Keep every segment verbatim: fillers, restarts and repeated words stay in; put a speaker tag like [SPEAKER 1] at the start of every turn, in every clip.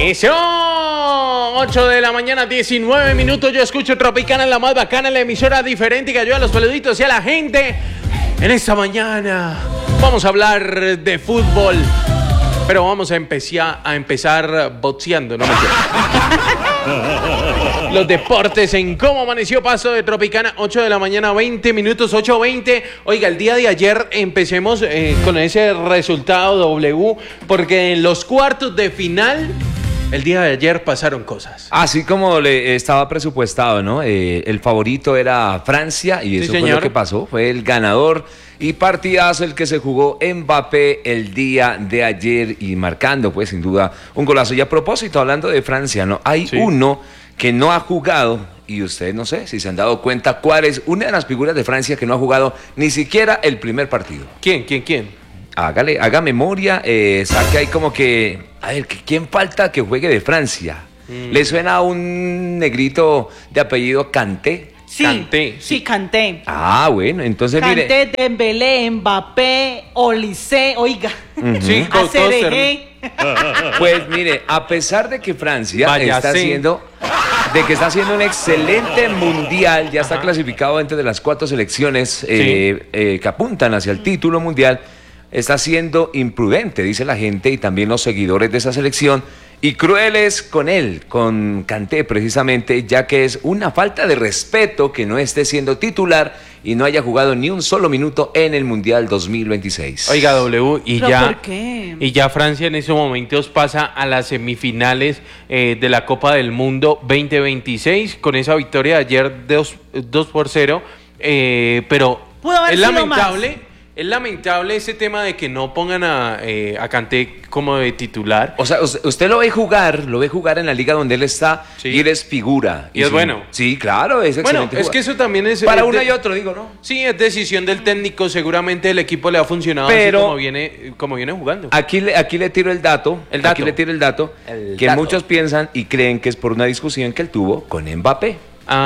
[SPEAKER 1] Eso, ocho de la mañana, diecinueve minutos. Yo escucho Tropicana, la más bacana, la emisora diferente que ayuda a los peluditos y a la gente. En esta mañana vamos a hablar de fútbol, pero vamos a empezar, a empezar boxeando, no me quiero. Los deportes en cómo amaneció Paso de Tropicana, ocho de la mañana, veinte minutos, ocho veinte. Oiga, el día de ayer empecemos eh, con ese resultado W, porque en los cuartos de final, el día de ayer pasaron cosas.
[SPEAKER 2] Así como le estaba presupuestado, ¿no? Eh, el favorito era Francia y eso sí, fue lo que pasó, fue el ganador. Y partidazo el que se jugó Mbappé el día de ayer y marcando, pues sin duda, un golazo. Y a propósito, hablando de Francia, ¿no? Hay sí. uno que no ha jugado, y ustedes no sé si se han dado cuenta cuál es una de las figuras de Francia que no ha jugado ni siquiera el primer partido.
[SPEAKER 1] ¿Quién? ¿Quién? ¿Quién?
[SPEAKER 2] Hágale, haga memoria, eh, saque ahí como que, a ver, ¿quién falta que juegue de Francia? Mm. ¿Le suena a un negrito de apellido Kanté?
[SPEAKER 3] Sí,
[SPEAKER 1] Kanté.
[SPEAKER 3] sí, Kanté.
[SPEAKER 2] Ah, bueno, entonces
[SPEAKER 3] Kanté,
[SPEAKER 2] mire.
[SPEAKER 3] Kanté, Dembélé, Mbappé, Olise, oiga.
[SPEAKER 2] Uh-huh.
[SPEAKER 1] Sí,
[SPEAKER 3] A C R G.
[SPEAKER 2] Pues mire, a pesar de que Francia Vaya está sí. haciendo, de que está haciendo un excelente mundial, ya está Ajá. clasificado dentro de las cuatro selecciones eh, sí. eh, que apuntan hacia el título mundial, está siendo imprudente, dice la gente y también los seguidores de esa selección, y crueles con él, con Kanté precisamente, ya que es una falta de respeto que no esté siendo titular y no haya jugado ni un solo minuto en el Mundial dos mil veintiséis.
[SPEAKER 1] Oiga, W, y
[SPEAKER 3] ¿Pero
[SPEAKER 1] ya,
[SPEAKER 3] por qué?
[SPEAKER 1] y ya Francia en esos momentos pasa a las semifinales eh, de la Copa del Mundo veinte veintiséis con esa victoria de ayer dos por cero, eh, pero es lamentable. Más. Es lamentable ese tema de que no pongan a, eh, a Kanté como de titular.
[SPEAKER 2] O sea, usted lo ve jugar, lo ve jugar en la liga donde él está sí. y él es figura.
[SPEAKER 1] Y, y es
[SPEAKER 2] sí,
[SPEAKER 1] bueno.
[SPEAKER 2] Sí, claro, es excelente.
[SPEAKER 1] Bueno, es jugar. Que eso también es...
[SPEAKER 2] Para
[SPEAKER 1] es
[SPEAKER 2] uno
[SPEAKER 1] de,
[SPEAKER 2] y otro, digo, ¿no?
[SPEAKER 1] Sí, es decisión del técnico. Seguramente el equipo le ha funcionado
[SPEAKER 2] pero
[SPEAKER 1] así como viene, como viene jugando.
[SPEAKER 2] Aquí le, aquí le tiro el dato, el dato. Aquí le tiro el dato, el que dato. Muchos piensan y creen que es por una discusión que él tuvo con Mbappé.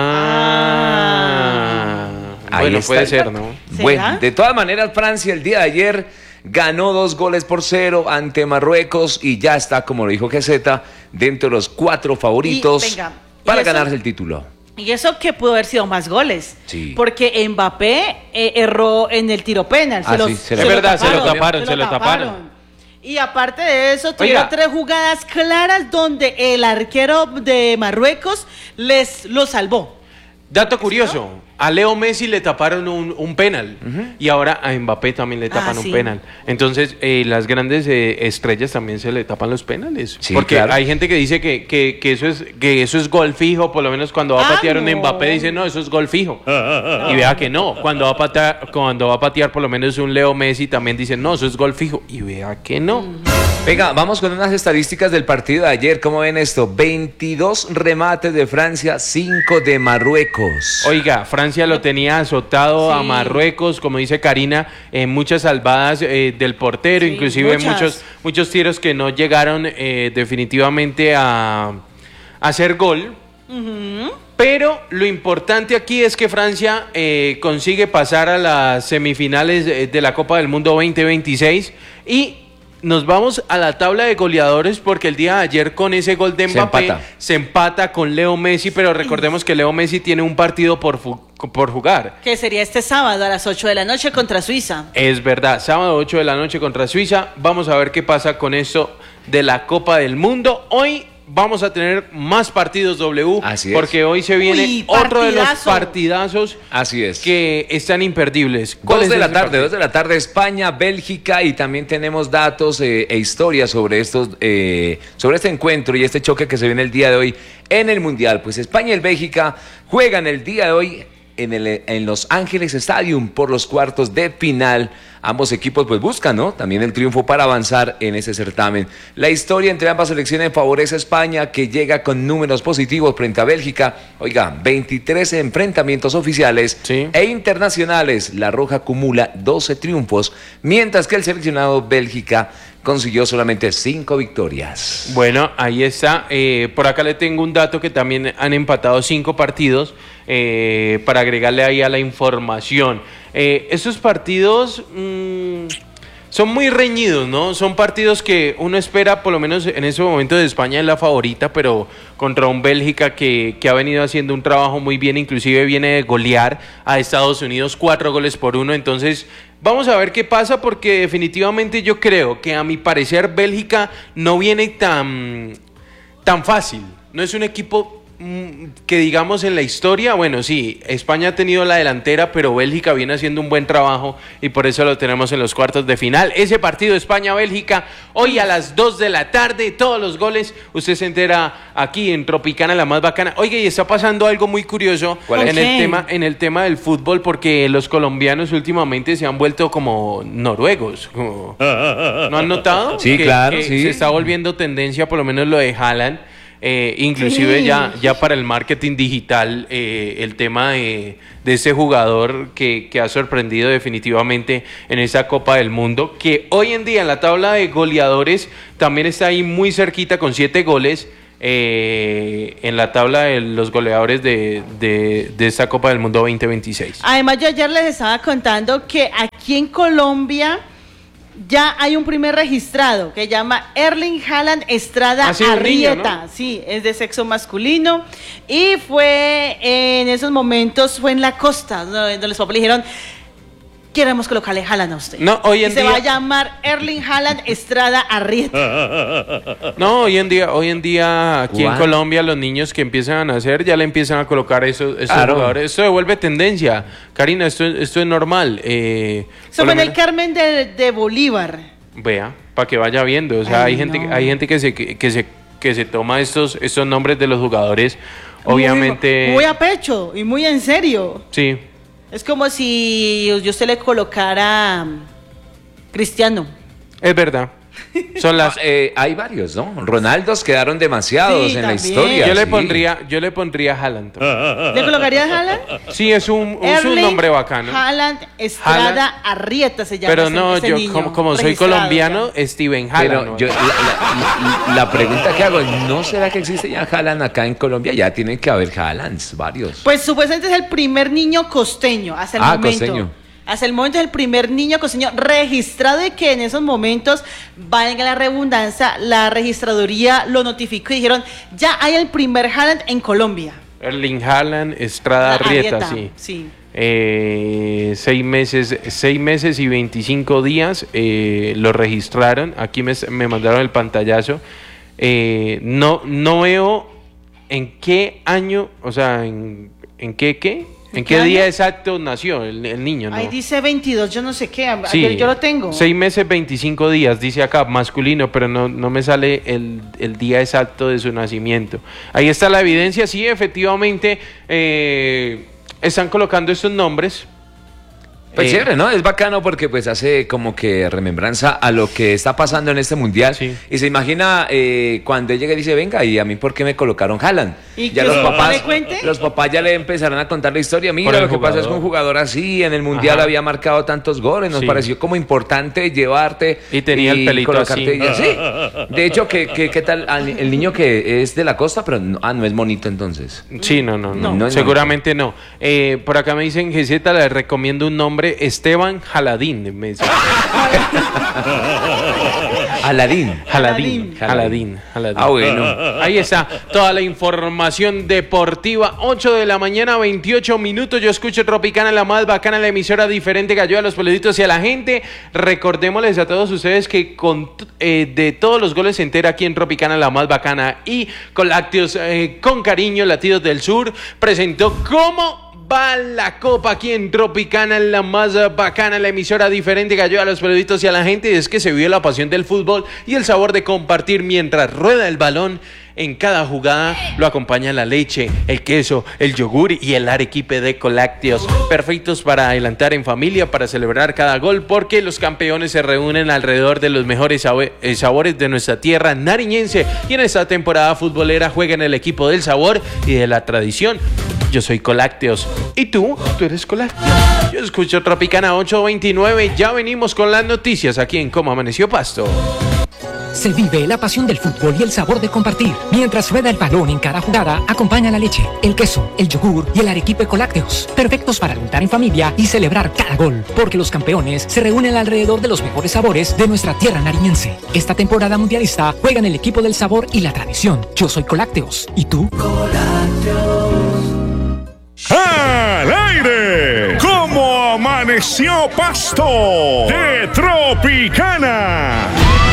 [SPEAKER 1] Ah... Ahí bueno, puede ser, ¿no?
[SPEAKER 2] Bueno, de todas maneras, Francia el día de ayer ganó dos goles por cero ante Marruecos y ya está, como lo dijo Geseta, dentro de los cuatro favoritos y, venga, para eso, ganarse el título.
[SPEAKER 3] Y eso que pudo haber sido más goles.
[SPEAKER 2] Sí.
[SPEAKER 3] Porque Mbappé eh, erró en el tiro penal.
[SPEAKER 2] Ah,
[SPEAKER 3] se los,
[SPEAKER 2] sí, se
[SPEAKER 1] es verdad, se lo taparon, se lo taparon. taparon.
[SPEAKER 3] Y aparte de eso, tuvieron tres jugadas claras donde el arquero de Marruecos les lo salvó.
[SPEAKER 1] Dato curioso, a Leo Messi le taparon un, un penal uh-huh. y ahora a Mbappé también le tapan ah, un sí. penal. Entonces, eh, las grandes eh, estrellas también se le tapan los penales. Sí, porque claro. hay gente que dice que, que, que, eso es, que eso es gol fijo, por lo menos cuando va a patear ah, no. un Mbappé dice, no, eso es gol fijo. No. Y vea que no, cuando va, a patear, cuando va a patear por lo menos un Leo Messi también dice, no, eso es gol fijo. Y vea que no. Uh-huh.
[SPEAKER 2] Venga, vamos con unas estadísticas del partido de ayer. ¿Cómo ven esto? veintidós remates de Francia, cinco de Marruecos.
[SPEAKER 1] Oiga, Francia lo tenía azotado sí. a Marruecos, como dice Karina, en muchas salvadas eh, del portero, sí, inclusive muchas. muchos muchos tiros que no llegaron eh, definitivamente a, a hacer gol. Uh-huh. Pero lo importante aquí es que Francia eh, consigue pasar a las semifinales de, de la Copa del Mundo veinte veintiséis y nos vamos a la tabla de goleadores porque el día de ayer con ese gol de Mbappé se empata, se empata con Leo Messi, pero recordemos que Leo Messi tiene un partido por, fu- por jugar.
[SPEAKER 3] Que sería este sábado a las ocho de la noche contra Suiza.
[SPEAKER 1] Es verdad, sábado ocho de la noche contra Suiza. Vamos a ver qué pasa con esto de la Copa del Mundo. Hoy vamos a tener más partidos W.
[SPEAKER 2] Así es.
[SPEAKER 1] Porque hoy se viene Uy, otro de los partidazos.
[SPEAKER 2] Así es.
[SPEAKER 1] Que están imperdibles.
[SPEAKER 2] Dos de la tarde, dos de la tarde, España, Bélgica, y también tenemos datos eh, e historias sobre estos, eh, sobre este encuentro y este choque que se viene el día de hoy en el Mundial. Pues España y Bélgica juegan el día de hoy en, el, en Los Ángeles Stadium por los cuartos de final. Ambos equipos pues buscan, ¿no?, también el triunfo para avanzar en ese certamen. La historia entre ambas selecciones favorece a España, que llega con números positivos frente a Bélgica. Oiga, veintitrés enfrentamientos oficiales sí. e internacionales. La Roja acumula doce triunfos, mientras que el seleccionado Bélgica consiguió solamente cinco victorias.
[SPEAKER 1] Bueno, ahí está. Eh, por acá le tengo un dato que también han empatado cinco partidos eh, para agregarle ahí a la información. Eh, estos partidos mmm, son muy reñidos, ¿no? Son partidos que uno espera, por lo menos en ese momento de España es la favorita, pero contra un Bélgica que, que ha venido haciendo un trabajo muy bien, inclusive viene de golear a Estados Unidos cuatro goles por uno, entonces vamos a ver qué pasa porque definitivamente yo creo que a mi parecer Bélgica no viene tan, tan fácil, no es un equipo que digamos en la historia, bueno sí, España ha tenido la delantera, pero Bélgica viene haciendo un buen trabajo y por eso lo tenemos en los cuartos de final. Ese partido España-Bélgica, hoy a las dos de la tarde, todos los goles, usted se entera aquí en Tropicana, la más bacana. Oiga, y está pasando algo muy curioso en el tema, en el tema del fútbol, porque los colombianos últimamente se han vuelto como noruegos, como, ¿no han notado?
[SPEAKER 2] Sí,
[SPEAKER 1] que,
[SPEAKER 2] claro,
[SPEAKER 1] que
[SPEAKER 2] sí.
[SPEAKER 1] Se está volviendo tendencia, por lo menos lo de Haaland. Eh, inclusive sí. ya, ya para el marketing digital, eh, el tema de, de ese jugador que, que ha sorprendido definitivamente en esa Copa del Mundo, que hoy en día en la tabla de goleadores también está ahí muy cerquita con siete goles, eh, en la tabla de los goleadores de, de, de esta Copa del Mundo veinte veintiséis.
[SPEAKER 3] Además, yo ayer les estaba contando que aquí en Colombia ya hay un primer registrado que llama Erling Haaland Estrada
[SPEAKER 1] ah, sí,
[SPEAKER 3] Arrieta,
[SPEAKER 1] niño, ¿no?
[SPEAKER 3] Sí, es de sexo masculino y fue en esos momentos, fue en la costa, donde los papás le dijeron, queremos colocarle Haaland a usted.
[SPEAKER 1] No, hoy en
[SPEAKER 3] y se
[SPEAKER 1] día...
[SPEAKER 3] va a llamar Erling Haaland Estrada Arrieta.
[SPEAKER 1] No, hoy en día, hoy en día aquí ¿Cuál? En Colombia los niños que empiezan a nacer ya le empiezan a colocar esos, esos claro. jugadores. Esto devuelve tendencia. Karina, esto, esto es normal. Eh,
[SPEAKER 3] Eso fue en el Carmen de, de Bolívar.
[SPEAKER 1] Vea, para que vaya viendo. O sea, Ay, hay gente, no. hay gente que se, que, que se, que se toma estos, estos nombres de los jugadores. Obviamente.
[SPEAKER 3] Muy, muy a pecho y muy en serio.
[SPEAKER 1] Sí.
[SPEAKER 3] Es como si yo se le colocara Cristiano.
[SPEAKER 1] Es verdad. Son las
[SPEAKER 2] ah, eh, hay varios, ¿no? Ronaldos quedaron demasiados sí, en también. La historia.
[SPEAKER 1] Yo
[SPEAKER 2] sí.
[SPEAKER 1] le pondría, yo le pondría Haaland.
[SPEAKER 3] ¿Le colocaría Haaland?
[SPEAKER 1] Sí, es un, es un nombre bacano.
[SPEAKER 3] Haaland Estrada Haaland, Arrieta se llama.
[SPEAKER 1] Pero
[SPEAKER 3] ese,
[SPEAKER 1] no,
[SPEAKER 3] ese
[SPEAKER 1] yo
[SPEAKER 3] niño,
[SPEAKER 1] como, como soy colombiano, ya. Steven Haaland.
[SPEAKER 2] Pero ¿no? yo, la, la, la, la pregunta que hago, ¿no será que existe ya Haaland acá en Colombia? Ya tienen que haber Haalands, varios.
[SPEAKER 3] Pues supuestamente es el primer niño costeño hasta el
[SPEAKER 2] ah,
[SPEAKER 3] momento.
[SPEAKER 2] Costeño.
[SPEAKER 3] Hasta el momento es el primer niño costeño registrado y que en esos momentos, valga la redundancia, la registraduría lo notificó y dijeron, ya hay el primer Haaland en Colombia.
[SPEAKER 1] Erling Haaland Estrada Arrieta, Arrieta, sí.
[SPEAKER 3] sí.
[SPEAKER 1] Eh, seis meses, seis meses y veinticinco días eh, lo registraron. Aquí me, me mandaron el pantallazo. Eh, no, no veo en qué año, o sea, en, en qué qué. ¿En qué, qué día exacto nació el, el niño? ¿No?
[SPEAKER 3] Ahí dice veintidós, yo no sé qué,
[SPEAKER 1] sí,
[SPEAKER 3] yo, yo lo tengo.
[SPEAKER 1] Seis meses, veinticinco días, dice acá, masculino, pero no, no me sale el, el día exacto de su nacimiento. Ahí está la evidencia, sí, efectivamente, eh, están colocando estos nombres.
[SPEAKER 2] Pues
[SPEAKER 1] eh,
[SPEAKER 2] chévere, ¿no? Es bacano porque pues hace como que remembranza a lo que está pasando en este mundial.
[SPEAKER 1] Sí.
[SPEAKER 2] Y se imagina eh, cuando él llega y dice, venga, ¿y a mí por qué me colocaron Haaland?
[SPEAKER 3] ¿Y
[SPEAKER 2] ya
[SPEAKER 3] que
[SPEAKER 2] los
[SPEAKER 3] su
[SPEAKER 2] papás,
[SPEAKER 3] papá le cuente?
[SPEAKER 2] Los papás ya le empezarán a contar la historia. Mira, lo que
[SPEAKER 1] jugador.
[SPEAKER 2] pasa es que un jugador así en el mundial Ajá. había marcado tantos goles. Nos sí. pareció como importante llevarte
[SPEAKER 1] y tenía y el pelito
[SPEAKER 2] colocarte
[SPEAKER 1] así.
[SPEAKER 2] Sí. De hecho, ¿qué, qué, qué tal el niño que es de la costa, pero no, ah, no es bonito entonces?
[SPEAKER 1] Sí, no, no, no.
[SPEAKER 2] no, no
[SPEAKER 1] seguramente no. Eh, por acá me dicen que Z le recomiendo un nombre, Esteban Jaladín. Me dice.
[SPEAKER 2] Aladín.
[SPEAKER 1] Jaladín. Jaladín. Jaladín.
[SPEAKER 2] Ah, bueno.
[SPEAKER 1] Ahí está toda la información deportiva. ocho de la mañana, veintiocho minutos. Yo escucho Tropicana, la más bacana, la emisora diferente que ayuda a los peluditos y a la gente. Recordémosles a todos ustedes que con eh, de todos los goles se entera aquí en Tropicana, la más bacana. Y con lácteos eh, con cariño, Latidos del Sur presentó como va la copa aquí en Tropicana, la más bacana, la emisora diferente que ayuda a los peluditos y a la gente. Y es que se vive la pasión del fútbol y el sabor de compartir mientras rueda el balón. En cada jugada lo acompaña la leche, el queso, el yogur y el arequipe de Colácteos. Perfectos para adelantar en familia, para celebrar cada gol, porque los campeones se reúnen alrededor de los mejores sabores de nuestra tierra nariñense. Y en esta temporada futbolera juegan el equipo del sabor y de la tradición. Yo soy Colácteos. ¿Y tú? ¿Tú eres Colácteos? Yo escucho Tropicana ocho veintinueve. Ya venimos con las noticias aquí en Cómo Amaneció Pasto.
[SPEAKER 4] se vive la pasión del fútbol y el sabor de compartir. Mientras rueda el balón en cada jugada, acompaña la leche, el queso, el yogur y el arequipe con lácteos, perfectos para untar en familia y celebrar cada gol, porque los campeones se reúnen alrededor de los mejores sabores de nuestra tierra nariñense. Esta temporada mundialista juegan el equipo del sabor y la tradición. Yo soy Colácteos. ¿Y tú?
[SPEAKER 5] ¡Al aire! ¿Cómo amaneció Pasto? De Tropicana.